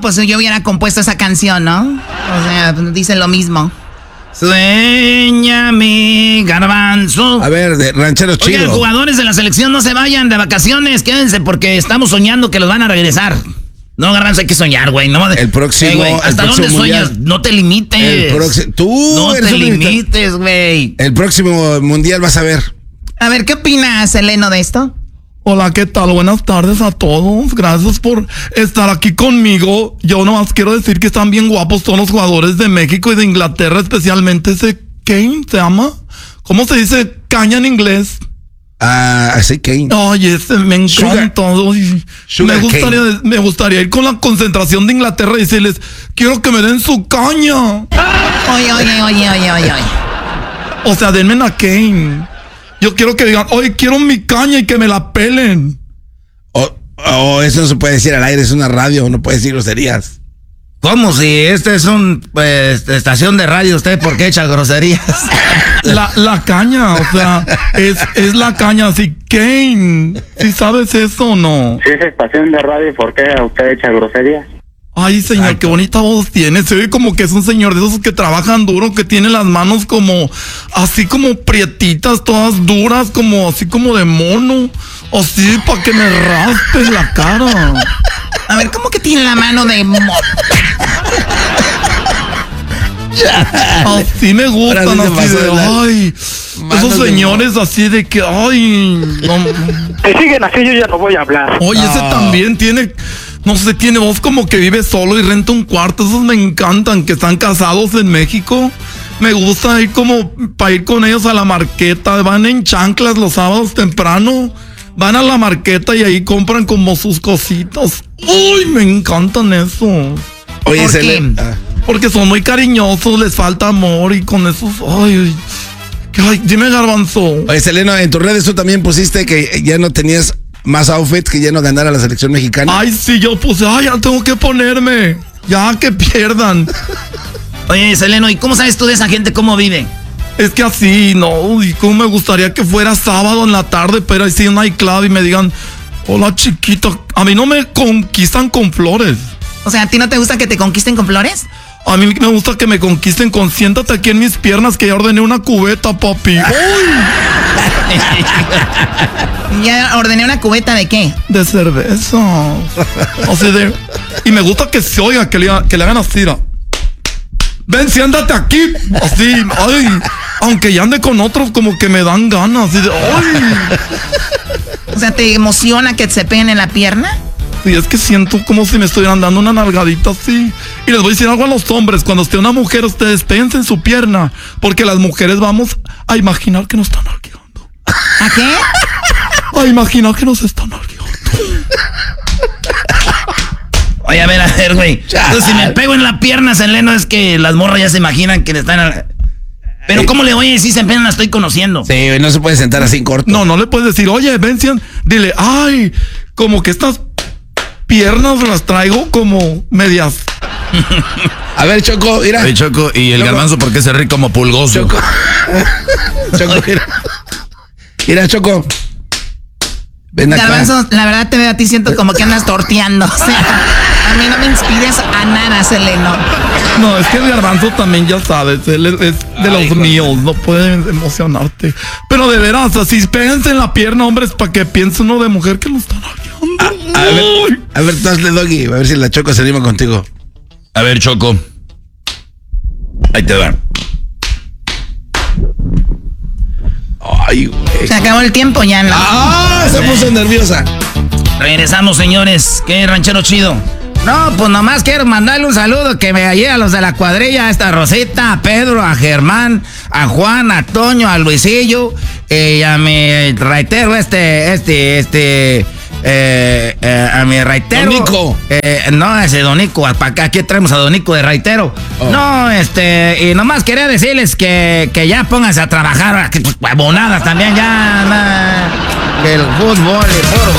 pues yo hubiera compuesto esa canción, ¿no? O sea, dicen lo mismo. Sueñame, Garbanzo. A ver, de ranchero chido. Oigan, jugadores de la selección, no se vayan de vacaciones, quédense porque estamos soñando que los van a regresar. No, Garbanzo, hay que soñar, güey. No, el próximo. Güey, ¿hasta dónde mundial, sueñas? No te limites. Tú no te limites, güey. El próximo mundial vas a ver. A ver, ¿qué opinas, Eleno, de esto? Hola, ¿qué tal? Buenas tardes a todos. Gracias por estar aquí conmigo. Yo nomás quiero decir que están bien guapos todos los jugadores de México y de Inglaterra, especialmente ese Kane, ¿se llama? ¿Cómo se dice caña en inglés? Sí, Kane. Ay, ese me encanta. Me gustaría ir con la concentración de Inglaterra y decirles, quiero que me den su caña. Oye. O sea, denme a Kane. Yo quiero que digan, oye, quiero mi caña y que me la pelen. Eso no se puede decir al aire, es una radio, no puede decir groserías. ¿Cómo? Si este es estación de radio, ¿usted por qué echa groserías? La caña, o sea, es la caña, así, Kane, ¿sí sabes eso o no? Si es estación de radio, ¿por qué usted echa groserías? Ay, señor, exacto. Qué bonita voz tiene. Se oye como que es un señor de esos que trabajan duro, que tiene las manos como, así como prietitas, todas duras, como así como de mono. Así, para que me raspes la cara. A ver, ¿cómo que tiene la mano de mono? Así me gustan, así de, ay, esos señores así de que, ay, no. Si siguen así, yo ya no voy a hablar. Oye, ese también tiene, no sé, tiene voz como que vive solo y renta un cuarto. Esos me encantan, que están casados en México. Me gusta ir como para ir con ellos a la marqueta. Van en chanclas los sábados temprano. Van a la marqueta y ahí compran como sus cositas. Uy, me encantan eso. Oye, ¿Por qué? Porque son muy cariñosos, les falta amor y con esos, ay, dime, Garbanzo. Oye, Seleno, en tus redes tú también pusiste que ya no tenías más outfits, que ya no ganara la selección mexicana. Ay, sí, yo puse, ya tengo que ponerme, ya que pierdan. Oye, Seleno, ¿y cómo sabes tú de esa gente cómo vive? Es que así, no, y cómo me gustaría que fuera sábado en la tarde, pero así en un iCloud y me digan, hola chiquita, a mí no me conquistan con flores. O sea, ¿a ti no te gusta que te conquisten con flores? A mí me gusta que me conquisten con siéntate aquí en mis piernas que ya ordené una cubeta, papi. ¿Ya ordené una cubeta de qué? De cerveza. Así de... Y me gusta que se oiga, que le hagan así, ¿no? Ven, siéntate aquí. Así, ay. Aunque ya ande con otros, como que me dan ganas. Así de, ay. O sea, ¿te emociona que se peguen en la pierna? Y es que siento como si me estuvieran dando una nalgadita así. Y les voy a decir algo a los hombres. Cuando esté una mujer, ustedes péguense en su pierna. Porque las mujeres vamos a imaginar que nos están nalgueando. ¿A qué? A imaginar que nos están nalgueando. Oye, a ver, güey. Entonces, si me pego en la pierna, Seleno, es que las morras ya se imaginan que le están... Pero ¿cómo le voy a decir si apenas la estoy conociendo? Sí, no se puede sentar así en corto. No le puedes decir, oye, ven, dile, ay, como que estas piernas las traigo como medias. A ver, Choco, mira. Oye, Choco, ¿y el Garbanzo por qué se ríe como pulgoso? Choco. Choco, mira, Choco. Ven acá. Garbanzo, la verdad te veo a ti, siento como que andas torteando. O sea, a mí no me inspiras a nada, Seleno. No, es que el Garbanzo también, ya sabes, él es de los míos, no puede emocionarte. Pero de veras, así, péguense en la pierna, hombres, para que piense uno de mujer que lo están hablando. A ver, tú hazle, Doggy, a ver si la Choco se anima contigo. A ver, Choco. Ahí te va. Ay, güey. Se acabó el tiempo ya, ¿no? Se puso nerviosa. Regresamos, señores. ¿Qué ranchero chido? No, pues nomás quiero mandarle un saludo que me hallé a los de la cuadrilla, a esta Rosita, a Pedro, a Germán, a Juan, a Toño, a Luisillo, y a mi raitero a mi raitero. Donico. No, ese Donico, para acá, aquí traemos a Donico de raitero. Oh. No, y nomás quería decirles que ya pónganse a trabajar, que pues, huevonadas también, ya, que el fútbol, el puro